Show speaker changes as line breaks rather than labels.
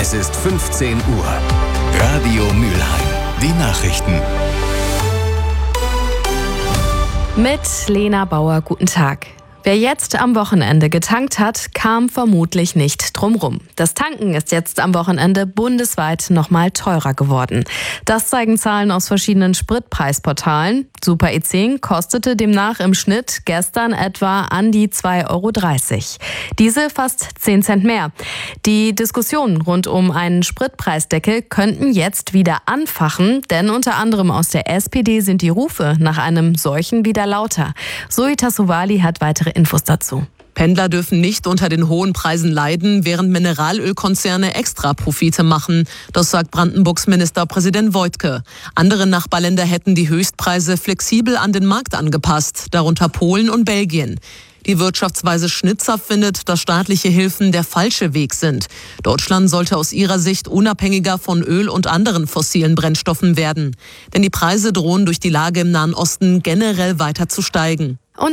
Es ist 15 Uhr. Radio Mülheim. Die Nachrichten.
Mit Lena Bauer, guten Tag. Wer jetzt am Wochenende getankt hat, kam vermutlich nicht drum rum. Das Tanken ist jetzt am Wochenende bundesweit nochmal teurer geworden. Das zeigen Zahlen aus verschiedenen Spritpreisportalen. Super E10 kostete demnach im Schnitt gestern etwa an die 2,30 €. Diese fast 10 Cent mehr. Die Diskussionen rund um einen Spritpreisdeckel könnten jetzt wieder anfachen, denn unter anderem aus der SPD sind die Rufe nach einem solchen wieder lauter. Zoe Tassovali hat weitere Infos dazu.
Pendler dürfen nicht unter den hohen Preisen leiden, während Mineralölkonzerne Extraprofite machen. Das sagt Brandenburgs Ministerpräsident Woidke. Andere Nachbarländer hätten die Höchstpreise flexibel an den Markt angepasst, darunter Polen und Belgien. Die Wirtschaftsweise Schnitzer findet, dass staatliche Hilfen der falsche Weg sind. Deutschland sollte aus ihrer Sicht unabhängiger von Öl und anderen fossilen Brennstoffen werden. Denn die Preise drohen durch die Lage im Nahen Osten generell weiter zu steigen.